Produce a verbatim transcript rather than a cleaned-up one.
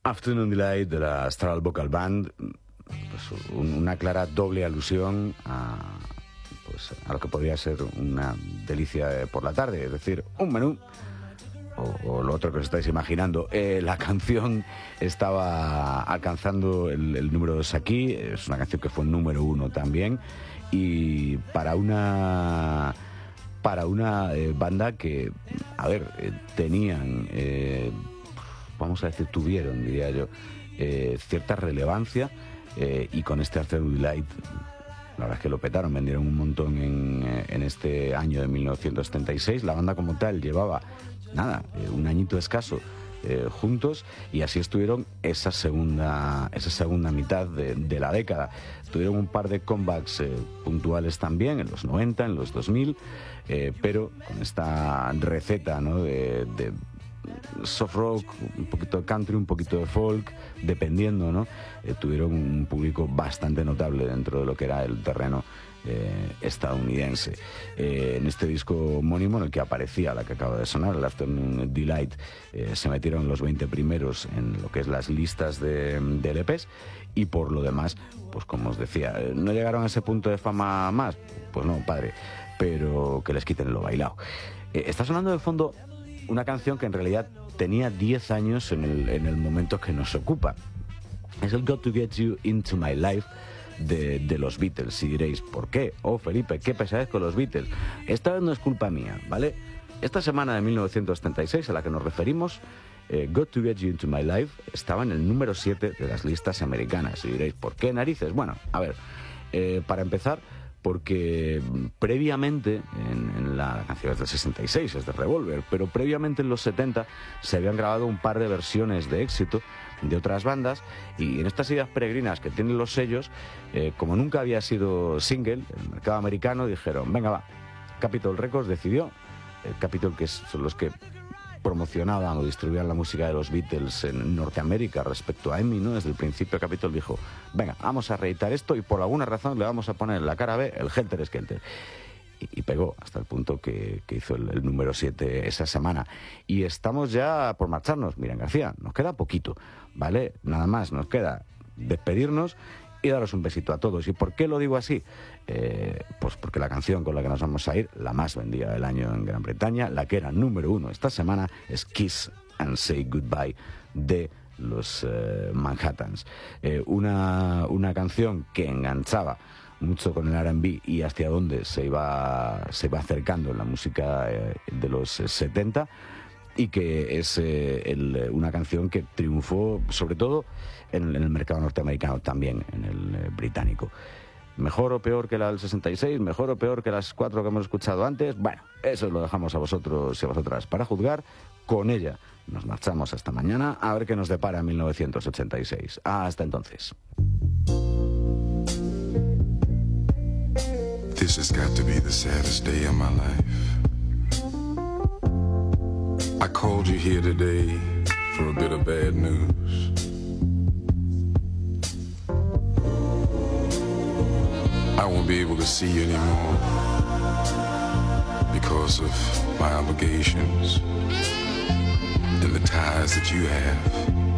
Afternoon Delight de la Astral Vocal Band, pues una clara doble alusión a, pues, a lo que podría ser una delicia por la tarde, es decir, un menú o, o lo otro que os estáis imaginando. Eh, la canción estaba alcanzando el, el número dos aquí, es una canción que fue número uno también, y para una para una eh, banda que, a ver, eh, tenían eh, vamos a decir, tuvieron, diría yo, eh, cierta relevancia, eh, y con este Afternoon Delight, la verdad es que lo petaron, vendieron un montón en, eh, en este año de mil novecientos setenta y seis. La banda como tal llevaba, nada, eh, un añito escaso eh, juntos, y así estuvieron esa segunda, esa segunda mitad de, de la década. Tuvieron un par de comebacks eh, puntuales también, en los noventa, en los dos mil, eh, pero con esta receta, ¿no?, de... de soft rock, un poquito de country, un poquito de folk, dependiendo, ¿no? Eh, tuvieron un público bastante notable dentro de lo que era el terreno eh, estadounidense. Eh, en este disco homónimo, en el que aparecía la que acaba de sonar, el Afternoon Delight, eh, se metieron los veinte primeros en lo que es las listas de, de L Pes, y por lo demás, pues como os decía, ¿no llegaron a ese punto de fama más? Pues no, padre, pero que les quiten lo bailado. Eh, está sonando de fondo una canción que en realidad tenía diez años en el, en el momento que nos ocupa. Es el Got to Get You Into My Life de, de los Beatles. Y diréis, ¿por qué? Oh, Felipe, qué pesadez con los Beatles. Esta vez no es culpa mía, ¿vale? Esta semana de mil novecientos setenta y seis a la que nos referimos, eh, Got to Get You Into My Life estaba en el número siete de las listas americanas. Y diréis, ¿por qué narices? Bueno, a ver, eh, para empezar, porque previamente, en, en la, la canción es del sesenta y seis, es de Revolver, pero previamente en los setenta se habían grabado un par de versiones de éxito de otras bandas, y en estas ideas peregrinas que tienen los sellos, eh, como nunca había sido single, el mercado americano dijeron, venga va, Capitol Records decidió, el Capitol, que son los que promocionaban o distribuían la música de los Beatles en Norteamérica respecto a EMI, ¿no? Desde el principio Capitol dijo, venga, vamos a reeditar esto y por alguna razón le vamos a poner en la cara B el Helter Skelter. Y, y pegó hasta el punto que, que hizo el, el número siete esa semana. Y estamos ya por marcharnos. Miren, García, nos queda poquito, ¿vale? Nada más, nos queda despedirnos y daros un besito a todos. ¿Y por qué lo digo así? Eh, pues porque la canción con la que nos vamos a ir, la más vendida del año en Gran Bretaña, la que era número uno esta semana, es Kiss and Say Goodbye de los eh, Manhattans. Eh, una, una canción que enganchaba mucho con el R and B y hacia dónde se iba, se iba acercando en la música eh, de los eh, setenta, y que es eh, el, una canción que triunfó sobre todo en, en el mercado norteamericano, también en el eh, británico. ¿Mejor o peor que la del sesenta y seis? ¿Mejor o peor que las cuatro que hemos escuchado antes? Bueno, eso lo dejamos a vosotros y a vosotras para juzgar. Con ella nos marchamos hasta mañana a ver qué nos depara mil novecientos ochenta y seis. Hasta entonces. This has got to be the saddest day of my life. I called you here today for a bit of bad news. I won't be able to see you anymore because of my obligations and the ties that you have.